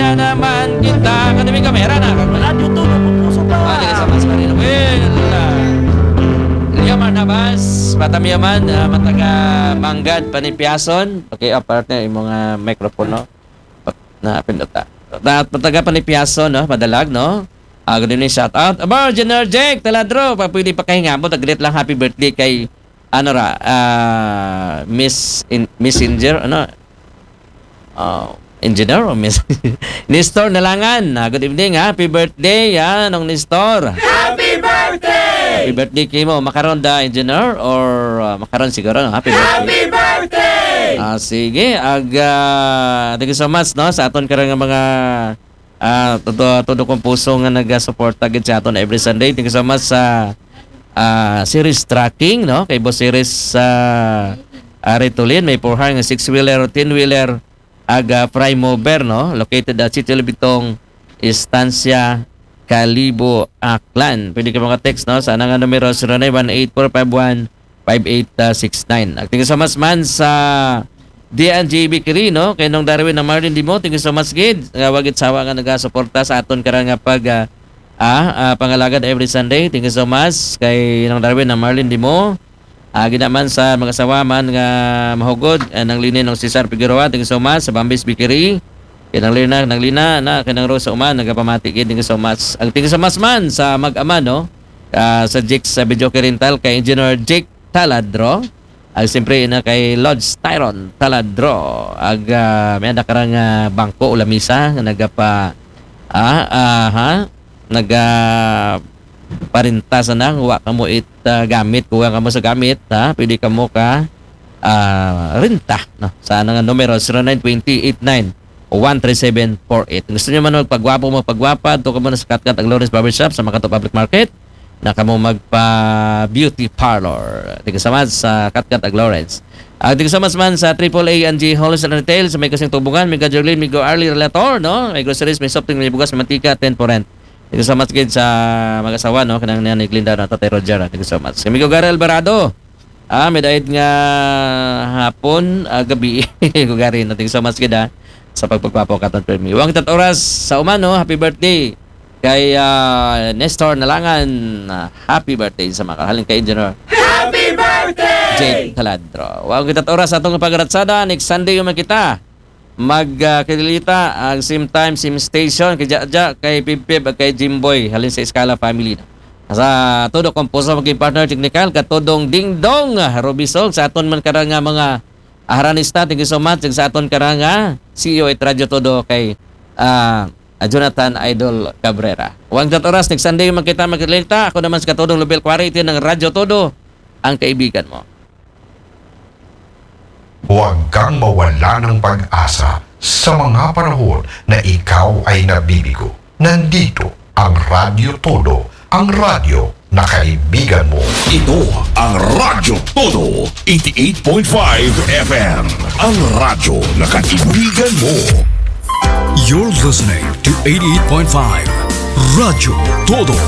naman kita. Kanami kamera na. Radio to, napupuso pa. Sige sa mas marino. Yaman Habas, Patamiyaman, mataga Manggad, Panipiason. Okay, partner, yung mga microphone, no? Na pinduta. Mataga Panipiason, no? Madalag, no? Good evening, shout out. Aba, General Jake, taladro. Pwede pa kahinga mo. Taglit lang happy birthday kay, Miss Messenger, engineer o Miss Nestor Nalangan. Good evening, happy birthday, nung Nestor. Happy birthday! Happy birthday kay mo. Makaroon da engineer or makaroon siguro, no? Happy birthday. Happy birthday! Sige, thank you so much, no? Sa aton karang mga todo kong puso nga nag-support agad sa aton every Sunday. Thank you so much sa series tracking, no? Kay Boss Series Aritulin, may 4 nga 6-wheeler, 10-wheeler fry mover, no? Located at City Libitong, Estancia, Calibo, Aklan. Pwede ka mga text, no? Sa nga numero 0918-451-5869. Thank you so much man sa DNJ Bakery, no? Kay nung Darwin na Marlin Dimo. Thank you so much, kid. Wagit sawa nga nag-suporta sa aton karang pag pangalagad every Sunday. Thank you so much kay nung Darwin na Marlin Dimo. Ginaman sa mga sawaman nga mahugod ng linin ng Cesar Figueroa. Thank you so much sa Bambis Bakery. Kinang lina na kinang Rosa Uman nagapamati kid. Thank you so much. Thank you so much man sa mag-ama, no? Sa Jake sa Videoke Rental kay Engineer Jake Taladro. Siyempre na kay Lodge Tyron Taladro. May nakarang bangko o lamisa nagapa parintasan na huwa ka mo gamit, kuha ka mo sa gamit, pwede ka mo ka renta, no? Sa nga numero 0920-89-13748. Gusto nyo man magpagwapo mo pagwapa, to ka mo na sa Katkat ang Lawrence Barbershop sa Makato Public Market na ka mo magpa beauty parlor. Thank you so much sa Katkat ang Lawrence. Thank you so much man sa AAA NG Wholesale Retail sa may kasing tubungan, may Gajerlin, may Go Early Relator, no? May groceries, may soft drink, may bugas, may mantika, 10 for rent. Thank you so much, kid, sa mag-asawa, no? Kanang ni Glinda, no? Tatay Roger. Thank you so much. Kami ko Gary Alvarado. May dahil nga hapon, gabi. Gugari, no? Thank you so much, kid, sa pagpagpapo katon per me. Huwag oras sa umano, happy birthday kay Nestor Nalangan. Happy birthday sa makahaling kay Engineer. Happy birthday! Jake Taladro. Huwag oras sa itong pagaratsada. Next Sunday yung kita. Magkilita same time, same station kay Jaja, kay Pipip at kay Jimboy halin sa Escala family. Sa todo komposo maging partner technical katodong Dingdong Robisol sa aton man karang mga haranista. Thank you so much sa aton karang CEO at Radyo Todo kay Jonathan Idol Cabrera. Huwag oras next Sunday magkilita. Ako naman sa katodong Lubel Quality ng Radyo Todo, ang kaibigan mo. Huwag kang mawala ng pag-asa sa mga panahon na ikaw ay nabibigo. Nandito ang Radyo Todo, ang radyo na kaibigan mo. Ito ang Radyo Todo, 88.5 FM. Ang radyo na kaibigan mo. You're listening to 88.5 Radyo Todo.